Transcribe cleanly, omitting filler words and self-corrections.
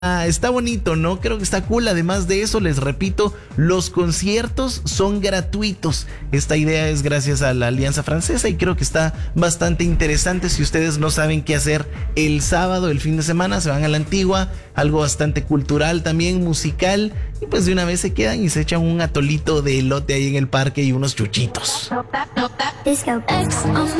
está bonito, ¿no? Creo que está cool. Además de eso, les repito, los conciertos son gratuitos. Esta idea es gracias a la Alianza Francesa y creo que está bastante interesante. Si ustedes no saben qué hacer el sábado, el fin de semana, se van a la Antigua, algo bastante cultural también, musical, y pues de una vez se quedan y se echan un atolito de elote ahí en el parque y unos chuchitos. Disco.